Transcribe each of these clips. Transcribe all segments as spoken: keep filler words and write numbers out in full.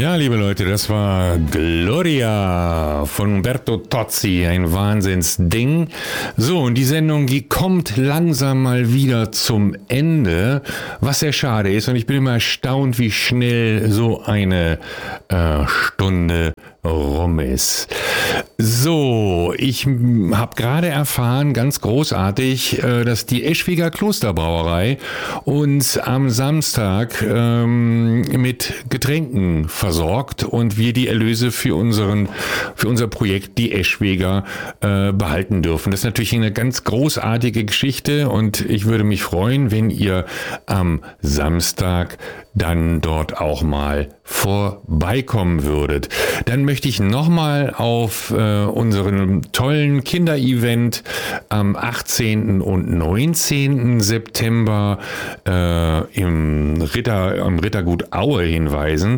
Ja, liebe Leute, das war Gloria von Umberto Tozzi, ein Wahnsinnsding. So, und die Sendung, die kommt langsam mal wieder zum Ende, was sehr schade ist. Und ich bin immer erstaunt, wie schnell so eine äh, Stunde rum ist. So, ich habe gerade erfahren, ganz großartig, dass die Eschwiger Klosterbrauerei uns am Samstag ähm, mit Getränken versorgt und wir die Erlöse für unseren für unser Projekt die Eschwiger äh, behalten dürfen. Das ist natürlich eine ganz großartige Geschichte und ich würde mich freuen, wenn ihr am Samstag dann dort auch mal vorbeikommen würdet. Dann möchte ich nochmal auf äh, unseren tollen Kinderevent am achtzehnten und neunzehnten September äh, im Ritter, am Rittergut Aue hinweisen.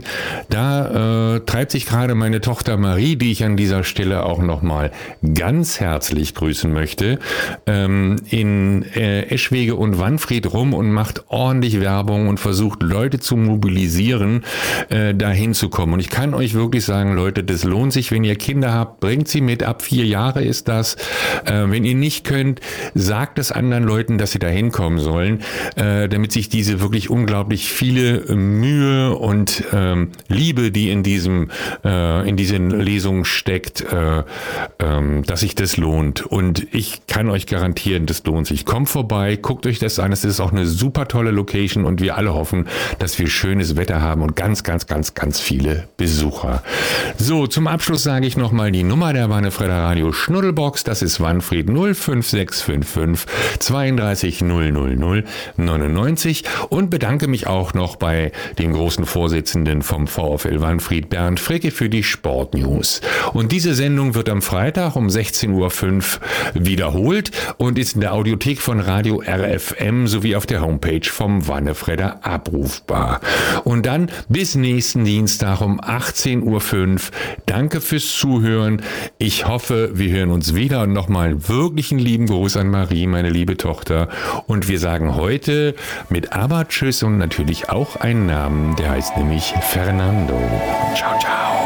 Da äh, treibt sich gerade meine Tochter Marie, die ich an dieser Stelle auch nochmal ganz herzlich grüßen möchte, ähm, in äh, Eschwege und Wanfried rum und macht ordentlich Werbung und versucht Leute zu mobilisieren, äh, dahin zu kommen. Und ich kann euch wirklich sagen, Leute, das lohnt sich, wenn ihr Kinder habt, bringt sie mit, ab vier Jahre ist das. Äh, wenn ihr nicht könnt, sagt es anderen Leuten, dass sie da hinkommen sollen, äh, damit sich diese wirklich unglaublich viele äh, Mühe und ähm, Liebe, die in diesem äh, in diesen Lesungen steckt, äh, ähm, dass sich das lohnt. Und ich kann euch garantieren, das lohnt sich. Kommt vorbei, guckt euch das an. Es ist auch eine super tolle Location und wir alle hoffen, dass wir schönes Wetter haben und ganz, ganz, ganz, ganz viele Besucher. So, zum Abschluss sage ich nochmal die Nummer der Wannefredder Radio Schnuddelbox. Das ist Wanfried null fünf sechs fünf fünf zweiunddreißig null null null neunundneunzig und bedanke mich auch noch bei dem großen Vorsitzenden vom VfL Wanfried, Bernd Fricke, für die Sportnews. Und diese Sendung wird am Freitag um sechzehn Uhr fünf wiederholt und ist in der Audiothek von Radio R F M sowie auf der Homepage vom Wannefredder abrufbar. Und dann bis nächsten Dienstag um achtzehn Uhr fünf. Danke fürs Zuhören. Ich hoffe, wir hören uns wieder und nochmal wirklich einen lieben Gruß an Marie, meine liebe Tochter. Und wir sagen heute mit Aber Tschüss und natürlich auch einen Namen, der heißt nämlich Fernando. Ciao, ciao.